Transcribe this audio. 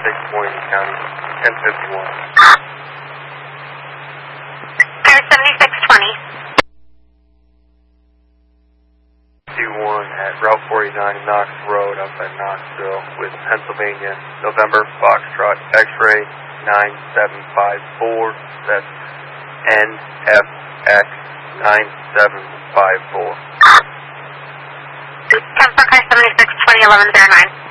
Wayne County, 1051. Air 7620. 21 at Route 49 Knox Road outside Knoxville with Pennsylvania, November Foxtrot X-ray 9754. That's NFX 9754. Temper Car 7620 1109.